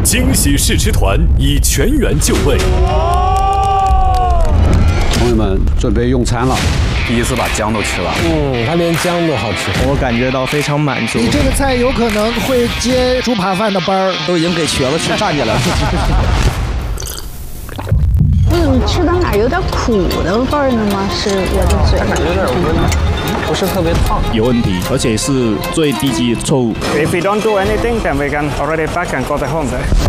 惊喜试吃团已全员就位。 朋友们准备用餐了。 第一次把姜都吃了， 它连姜都好吃， 我感觉到非常满足。 你这个菜有可能会接猪扒饭的班儿， 都已经给瘸子吃站起来了。 我怎么吃到哪有点苦的味儿呢吗？是我的嘴， 感觉有点温，不是特别烫， 有问题，而且是最低级错误。 If we don't do anything, then we can already back and go home.